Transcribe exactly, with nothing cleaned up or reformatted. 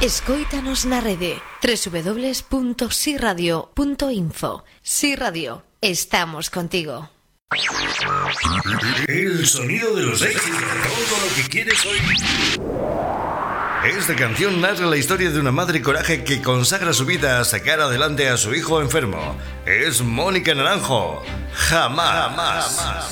Escóitanos na rede doble u doble u doble u punto si radio punto info. Si Radio, estamos contigo. El sonido de los éxitos, todo lo que quieres oír. Esta canción narra la historia de una madre coraje que consagra su vida a sacar adelante a su hijo enfermo. Es Mónica Naranjo. Jamás. Jamás.